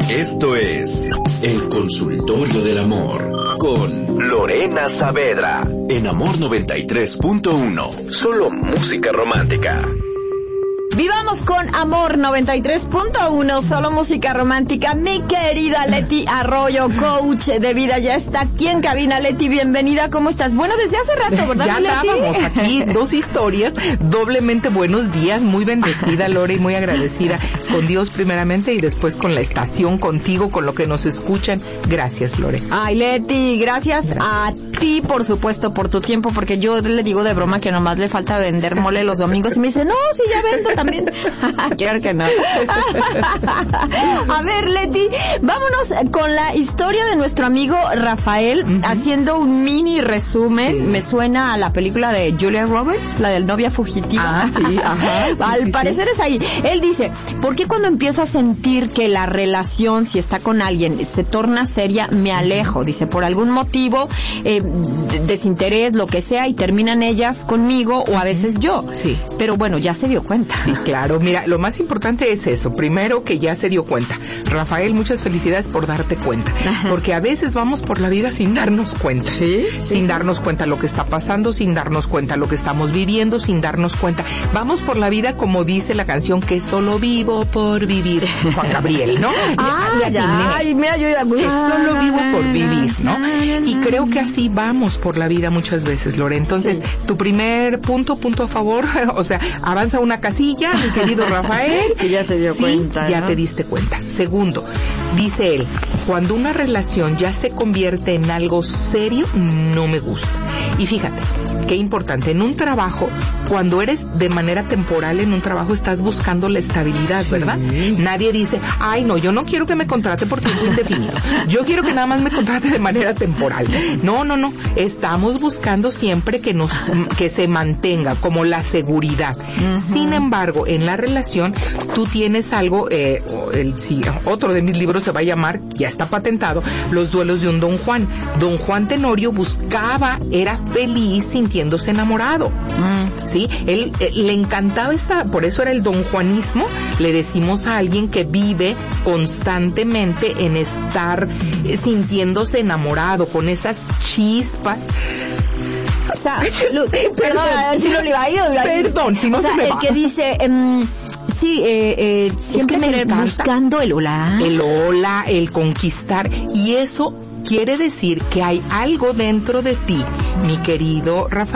Esto es El Consultorio del Amor con Lorena Saavedra en Amor 93.1. Solo música romántica. Vivamos con Amor 93.1, solo música romántica. Mi querida Leti Arroyo, coach de vida, ya está aquí en cabina. Leti, bienvenida, ¿cómo estás? Bueno, desde hace rato, ¿verdad, ya Leti? estábamos aquí, dos historias, doblemente buenos días, muy bendecida, Lore, y muy agradecida con Dios primeramente y después con la estación, contigo, con lo que nos escuchan. Gracias, Lore. Ay, Leti, gracias a ti, por supuesto, por tu tiempo, porque yo le digo de broma que nomás le falta vender mole los domingos y me dice, no, sí, ya vendo también. Claro que no. A ver, Leti, vámonos con la historia de nuestro amigo Rafael, haciendo un mini resumen. Sí. Me suena a la película de Julia Roberts, la del novia fugitiva. Ah, sí, ajá. Sí, Al parecer es ahí. Él dice, ¿por qué cuando empiezo a sentir que la relación, si está con alguien, se torna seria, me alejo? Dice, por algún motivo, desinterés, lo que sea, y terminan ellas conmigo o a veces yo. Sí. Pero bueno, ya se dio cuenta. Sí, claro. Mira, lo más importante es eso. Primero, que ya se dio cuenta. Rafael, muchas felicidades por darte cuenta. Ajá. Porque a veces vamos por la vida sin darnos cuenta. Sí. Sin darnos cuenta lo que está pasando, sin darnos cuenta lo que estamos viviendo, sin darnos cuenta. Vamos por la vida como dice la canción, que solo vivo por vivir. Juan Gabriel, ¿no? Ay, me ayuda mucho. Que solo vivo por vivir, ¿no? Y creo que así vamos por la vida muchas veces, Lore. Entonces, tu primer punto a favor, o sea, avanza una casilla, mi querido Rafael. Que ya se dio cuenta, ya ¿no? te diste cuenta. Segundo, dice él, cuando una relación ya se convierte en algo serio, no me gusta. Y fíjate, qué importante, en un trabajo, cuando eres de manera temporal en un trabajo, estás buscando la estabilidad, ¿verdad? Nadie dice, ay no, yo no quiero que me contrate por tiempo indefinido. Yo quiero que nada más me contrate de manera temporal. No. Estamos buscando siempre que se mantenga como la seguridad. Sin embargo, en la relación, tú tienes algo, otro de mis libros se va a llamar, ya está patentado, Los duelos de un Don Juan. Don Juan Tenorio era feliz sintiéndose enamorado. ¿Sí? Él le encantaba por eso era el don juanismo. Le decimos a alguien que vive constantemente en estar sintiéndose enamorado, con esas chispas. O sea, perdón, a ver si no le va a ir. Perdón, si no se me va. El que dice, siempre me buscando el hola. El hola, el conquistar. Y eso quiere decir que hay algo dentro de ti, mi querido Rafael,